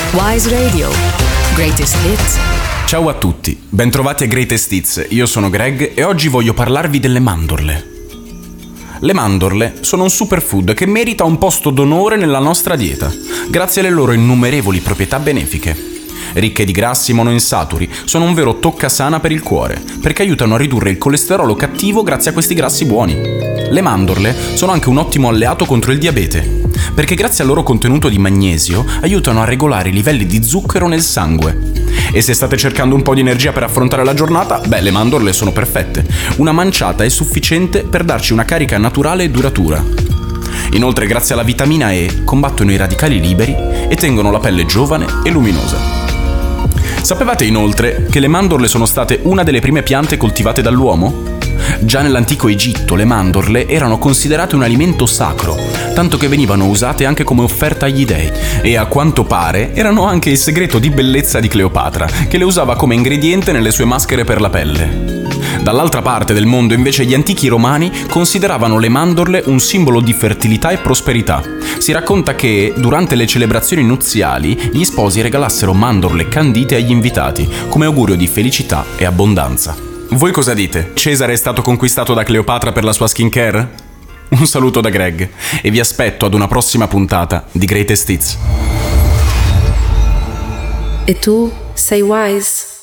Wise Radio. Greatest Hits. Ciao a tutti, bentrovati a Greatest Hits. Io sono Greg e oggi voglio parlarvi delle mandorle. Le mandorle sono un superfood che merita un posto d'onore nella nostra dieta, grazie alle loro innumerevoli proprietà benefiche. Ricche di grassi monoinsaturi, sono un vero toccasana per il cuore, perché aiutano a ridurre il colesterolo cattivo grazie a questi grassi buoni. Le mandorle sono anche un ottimo alleato contro il diabete, perché grazie al loro contenuto di magnesio aiutano a regolare i livelli di zucchero nel sangue. E se state cercando un po' di energia per affrontare la giornata, le mandorle sono perfette. Una manciata è sufficiente per darci una carica naturale e duratura. Inoltre, grazie alla vitamina E, combattono i radicali liberi e tengono la pelle giovane e luminosa. Sapevate inoltre che le mandorle sono state una delle prime piante coltivate dall'uomo? Già nell'antico Egitto le mandorle erano considerate un alimento sacro, tanto che venivano usate anche come offerta agli dei, e a quanto pare erano anche il segreto di bellezza di Cleopatra, che le usava come ingrediente nelle sue maschere per la pelle. Dall'altra parte del mondo invece gli antichi romani consideravano le mandorle un simbolo di fertilità e prosperità. Si racconta che durante le celebrazioni nuziali gli sposi regalassero mandorle candite agli invitati come augurio di felicità e abbondanza. Voi cosa dite? Cesare è stato conquistato da Cleopatra per la sua skincare? Un saluto da Greg e vi aspetto ad una prossima puntata di Greatest Hits. E tu sei wise?